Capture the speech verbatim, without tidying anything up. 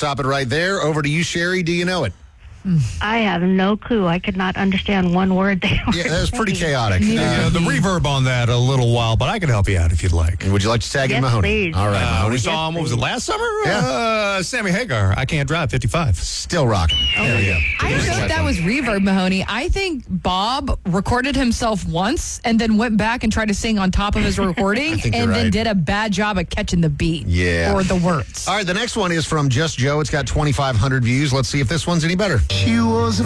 stop it right there. Over to you, Sherry. Do you know it? I have no clue. I could not understand one word they were Yeah, that was pretty saying. chaotic. Uh, the reverb on that a little while, but I can help you out if you'd like. Would you like to tag in Yes, Mahoney? please. All right, Uh, Mahoney. we saw him, what was it, last summer? Yeah. Uh, Sammy Hagar, I Can't Drive, fifty-five. Still rocking. Hell yeah. I don't know if that was reverb, Mahoney. I think Bob recorded himself once and then went back and tried to sing on top of his recording think and you're then right. did a bad job at catching the beat Yeah. or the words. All right, the next one is from Just Joe. It's got twenty-five hundred views. Let's see if this one's any better. She was